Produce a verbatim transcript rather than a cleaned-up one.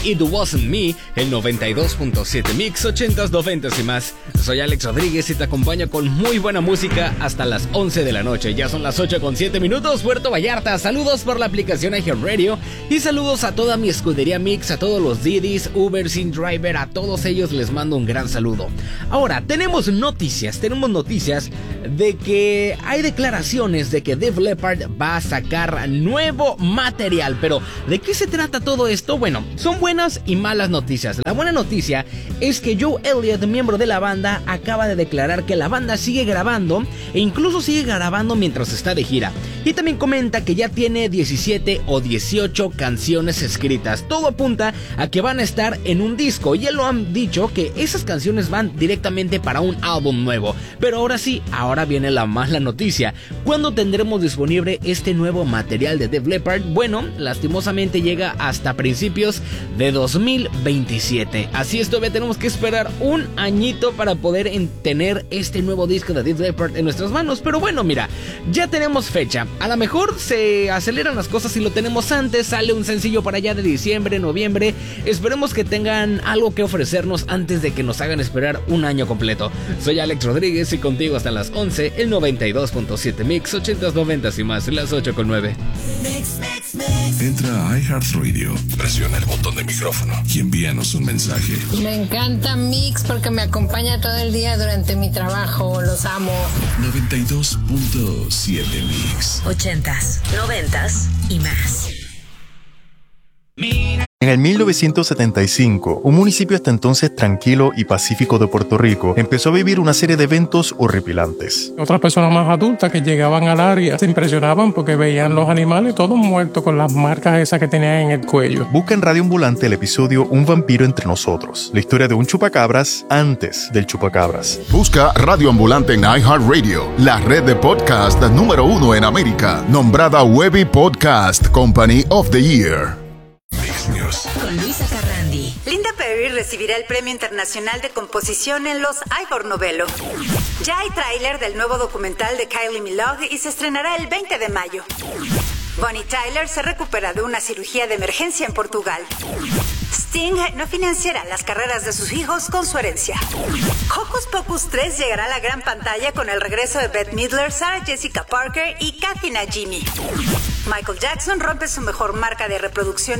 It Wasn't Me, el noventa y dos punto siete Mix, ochentas, noventas y más. Soy Alex Rodríguez y te acompaño con muy buena música hasta las once de la noche. Ya son las ocho con siete minutos, Puerto Vallarta. Saludos por la aplicación iHeartRadio y saludos a toda mi escudería Mix, a todos los Didis, Uber, Sin Driver, a todos ellos les mando un gran saludo. Ahora, tenemos noticias, tenemos noticias de que hay declaraciones de que Def Leppard va a sacar nuevo material. Pero, ¿de qué se trata todo esto? Bueno, son buenas y malas noticias. La buena noticia es que Joe Elliott, miembro de la banda, acaba de declarar que la banda sigue grabando e incluso sigue grabando mientras está de gira. Y también comenta que ya tiene diecisiete o dieciocho canciones escritas. Todo apunta a que van a estar en un disco y él lo han dicho que esas canciones van directamente para un álbum nuevo. Pero ahora sí, ahora viene la mala noticia. ¿Cuándo tendremos disponible este nuevo material de Def Leppard? Bueno, lastimosamente llega hasta principios de dos mil veintisiete. Así es, todavía tenemos que esperar un añito para poder tener este nuevo disco de Def Leppard en nuestras manos. Pero bueno, mira, ya tenemos fecha. A lo mejor se aceleran las cosas y lo tenemos antes. Sale un sencillo para allá de diciembre, noviembre. Esperemos que tengan algo que ofrecernos antes de que nos hagan esperar un año completo. Soy Alex Rodríguez y contigo hasta las once, el noventa y dos punto siete Mix, ochentas, noventas y más, las ocho con nueve. Entra a iHeartRadio, presiona el botón de micrófono y envíanos un mensaje. Me encanta Mix porque me acompaña todo el día durante mi trabajo. Los amo. noventa y dos punto siete Mix. Ochentas, noventas y más. En el mil novecientos setenta y cinco, un municipio hasta entonces tranquilo y pacífico de Puerto Rico empezó a vivir una serie de eventos horripilantes. Otras personas más adultas que llegaban al área se impresionaban porque veían los animales todos muertos con las marcas esas que tenían en el cuello. Busca en Radio Ambulante el episodio Un vampiro entre nosotros, la historia de un chupacabras antes del chupacabras. Busca Radio Ambulante en iHeartRadio, la red de podcast número uno en América, nombrada Webby Podcast Company of the Year. Con Luisa Carrandi. Linda Perry recibirá el Premio Internacional de Composición en los Ivor Novello. Ya hay tráiler del nuevo documental de Kylie Minogue y se estrenará el veinte de mayo. Bonnie Tyler se recupera de una cirugía de emergencia en Portugal. Sting no financiará las carreras de sus hijos con su herencia. Hocus Pocus tres llegará a la gran pantalla con el regreso de Bette Midler, Sarah Jessica Parker y Kathy Najimy. Michael Jackson rompe su mejor marca de reproducción